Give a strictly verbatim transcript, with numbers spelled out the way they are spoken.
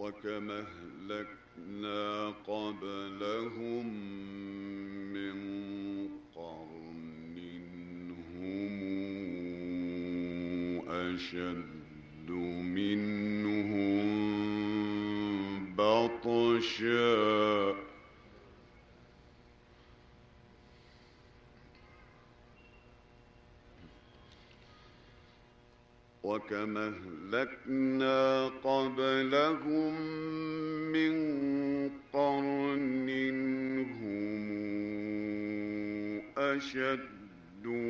وكما أهلكنا قبلهم من قرن هم أشد منهم بطشا وكما أهلكنا قبلهم من قرن هم أشد